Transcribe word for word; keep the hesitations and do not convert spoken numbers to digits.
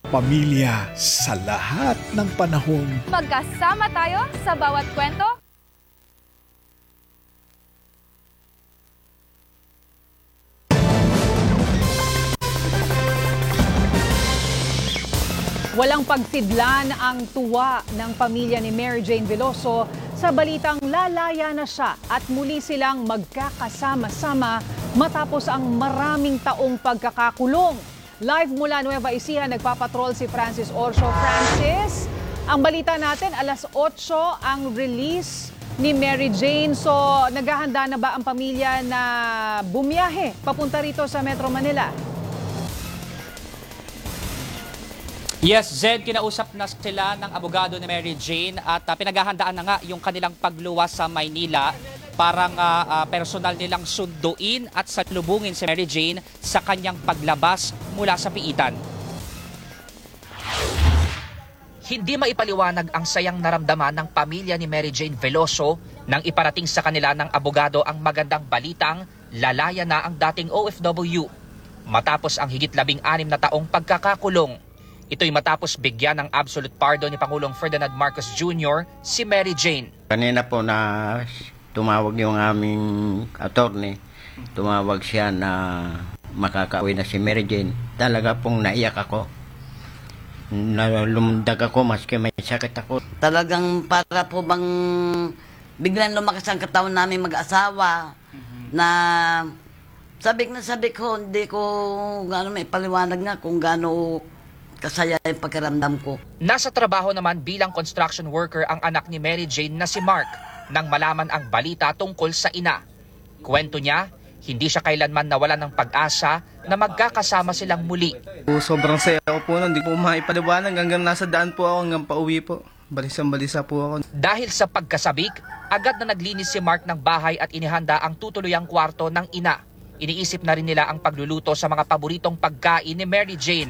Pamilya sa lahat ng panahon. Magkasama tayo sa bawat kwento. Walang pagsidlan ang tuwa ng pamilya ni Mary Jane Veloso sa balitang lalaya na siya at muli silang magkakasama-sama matapos ang maraming taong pagkakakulong. Live mula Nueva Ecija, nagpapatrol si Francis Orso. Francis, ang balita natin, alas otso ang release ni Mary Jane. So, naghahanda na ba ang pamilya na bumiyahe papunta rito sa Metro Manila? Yes, Zed, kinausap na sila ng abogado ni Mary Jane at uh, pinaghahandaan na nga yung kanilang pagluwas sa Maynila. Parang uh, uh, personal nilang sunduin at salubungin si Mary Jane sa kanyang paglabas mula sa piitan. Hindi maipaliwanag ang sayang naramdaman ng pamilya ni Mary Jane Veloso nang iparating sa kanila ng abogado ang magandang balitang lalaya na ang dating O F W matapos ang higit labing anim na taong pagkakakulong. Ito'y matapos bigyan ng absolute pardon ni Pangulong Ferdinand Marcos Junior si Mary Jane. Kanina po na tumawag yung aming attorney, tumawag siya na makakauwi na si Mary Jane. Talaga pong naiyak ako. Nalumdag ako maski may sakit ako. Talagang para po bang biglang lumakas ang katawan namin mag-asawa na sabik na sabik ko, hindi ko gaano may paliwanag nga kung gaano kasaya yung pakiramdam ko. Nasa trabaho naman bilang construction worker ang anak ni Mary Jane na si Mark nang malaman ang balita tungkol sa ina. Kwento niya, hindi siya kailanman nawala ng pag-asa na magkakasama silang muli. Sobrang saya ko po nun, hindi po maipaliwanag hanggang nasa daan po ako hanggang pauwi po. Balisang-balisa po ako. Dahil sa pagkasabik, agad na naglinis si Mark ng bahay at inihanda ang tutuluyang kwarto ng ina. Iniisip na rin nila ang pagluluto sa mga paboritong pagkain ni Mary Jane.